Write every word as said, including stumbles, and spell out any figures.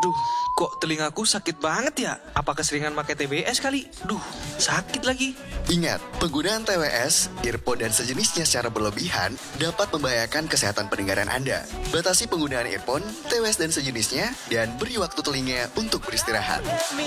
Aduh, kok telingaku sakit banget ya? Apa keseringan pakai T B S kali? Duh, sakit lagi. Ingat, penggunaan T W S, earphone dan sejenisnya secara berlebihan dapat membahayakan kesehatan pendengaran Anda. Batasi penggunaan earphone, T W S dan sejenisnya, dan beri waktu telinga untuk beristirahat.